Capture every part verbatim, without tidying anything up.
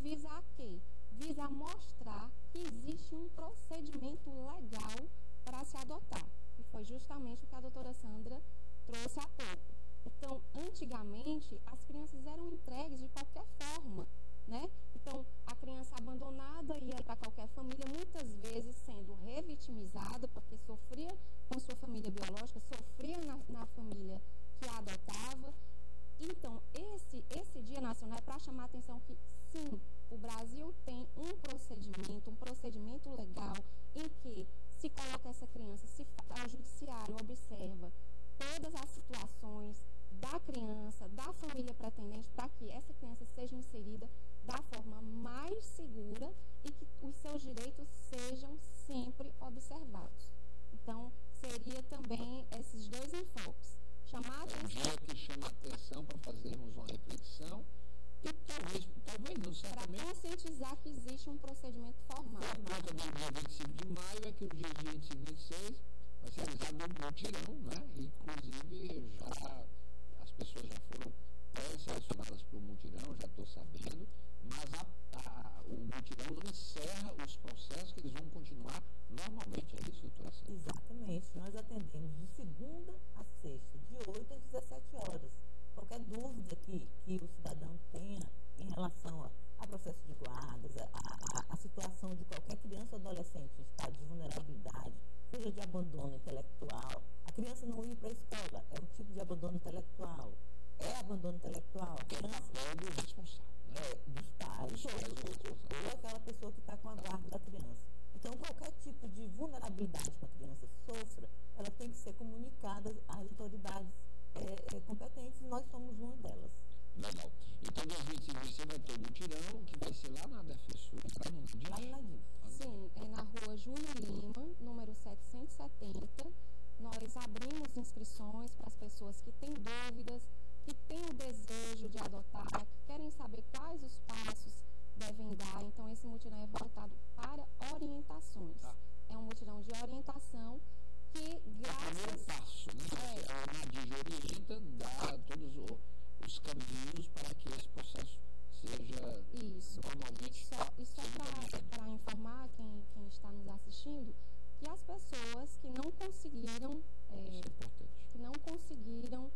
visa a quê? Visa mostrar que existe um procedimento legal para se adotar. E foi justamente o que a doutora Sandra trouxe há pouco. Então, antigamente, as crianças eram entregues de qualquer forma, né? Então, a criança abandonada ia para qualquer família, muitas vezes sendo revitimizada, porque sofria com sua família biológica, sofria na, na família que a adotava. Então, esse, esse Dia Nacional é para chamar a atenção que, sim, o Brasil tem um procedimento, um procedimento legal, em que se coloca essa criança, se o judiciário observa todas as situações da criança, da família pretendente, para que essa criança seja inserida da forma mais segura e que os seus direitos sejam sempre observados. Então, seria também esses dois enfoques. Chamar a atenção. É um dia que chama a atenção para fazermos uma reflexão e talvez, talvez não certamente. Para conscientizar que existe um procedimento formal. A data do dia vinte e cinco de maio é que o dia vinte e cinco e vinte e seis vai ser realizado um mutirão, né? Inclusive, já, as pessoas já foram pré-selecionadas para o mutirão, já estou sabendo, mas a, a, o mutirão não encerra os processos, que eles vão continuar normalmente, é isso, doutora Sandra? Exatamente, nós atendemos de segunda a sexta, de oito às dezessete horas. Qualquer dúvida que, que o cidadão tenha em relação a, a processo de guardas, a, a, a situação de qualquer criança ou adolescente em estado de vulnerabilidade, seja de abandono intelectual, a criança não ir para a escola, é um tipo de abandono intelectual. É abandono intelectual. A criança é do responsável, né? É, dos pais, ou, ou aquela pessoa que está com a guarda da criança. Então, qualquer tipo de vulnerabilidade que a criança sofra, ela tem que ser comunicada às autoridades é, é, competentes, e nós somos uma delas. Legal. Então, dia vinte e cinco você vai ter um mutirão que vai ser lá na Defensura, lá no Nadir? Lá no Nadir. Sim, é na rua Júlio Lima, número setecentos e setenta. Nós abrimos inscrições para as pessoas que têm dúvidas, que têm o desejo de adotar, que querem saber quais os passos devem dar. Então, esse mutirão é voltado para orientações. Tá. É um mutirão de orientação que, graças... É o primeiro passo, né? É. A Nadir orienta, dá todos os caminhos para que esse processo seja Isso. normalmente... Só, e só para informar quem, quem está nos assistindo, que as pessoas que não conseguiram... É, Isso é importante. Que não conseguiram...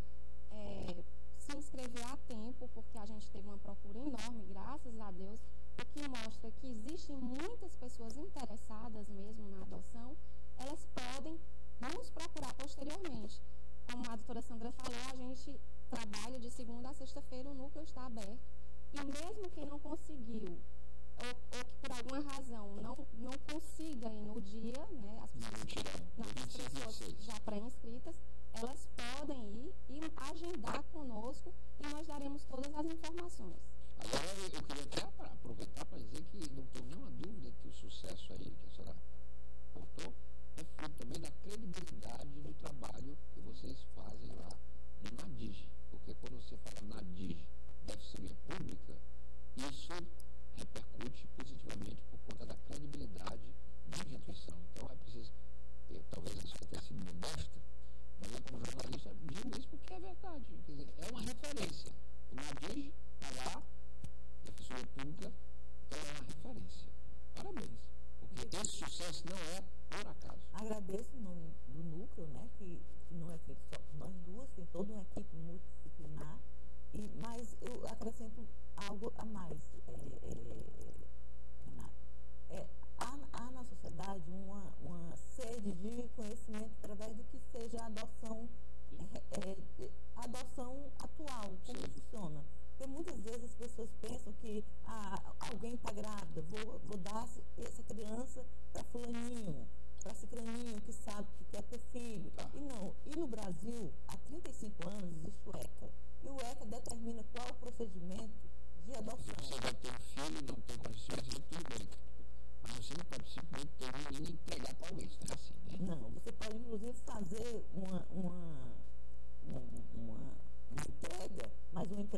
É, se inscrever a tempo, porque a gente teve uma procura enorme, graças a Deus, o que mostra que existem muitas pessoas interessadas mesmo na adoção, elas podem nos procurar posteriormente. Como a doutora Sandra falou, a gente trabalha de segunda a sexta-feira, o núcleo está aberto, e mesmo quem não conseguiu, ou, ou que por alguma razão não, não consiga ir no dia, né, as pessoas, não, as pessoas já pré-inscritas, elas podem ir e agendar conosco e nós daremos todas as informações. Agora, eu queria até aproveitar para dizer que não tenho nenhuma dúvida que o sucesso aí que a senhora apontou é fruto também da credibilidade do trabalho que vocês fazem lá no Nadir. Porque quando você fala Nadir, Defensoria Pública, isso repercute positivamente por conta da credibilidade da instituição. Então, é preciso, eu, talvez a senhora tenha sido modesta, mas eu, como jornalista, digo isso porque é verdade. Quer dizer, é uma referência. O Nadir está lá, a Defensoria Pública, então é uma referência. Parabéns. Porque esse sucesso não é por acaso. Agradeço o nome do núcleo, né, que, que não é feito só por nós duas, tem toda uma equipe multidisciplinar, e, mas eu acrescento algo a mais, é, é, Renato. É, há, há na sociedade uma, uma sede de conhecimento através do que seja a adoção, é, é, a adoção atual, como Sim. funciona. Porque muitas vezes as pessoas pensam que ah, alguém está grávida, vou, vou dar essa criança para fulaninho, para cicraninho que sabe que quer ter filho. E não, e no Brasil, há trinta e cinco anos existe o ECA. E o ECA determina qual o procedimento de adoção. Se você vai ter um filho, não tem condições, tudo bem. Mas você não pode simplesmente ter um menino e entregar para alguém, não é assim, né? Não, você pode inclusive fazer uma, uma, uma, uma entrega, mas uma entrega